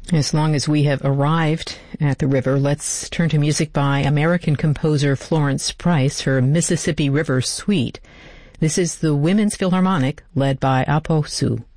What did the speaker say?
As long as we have arrived at the river, let's turn to music by American composer Florence Price, her Mississippi River Suite. This is the Women's Philharmonic, led by Apo Su.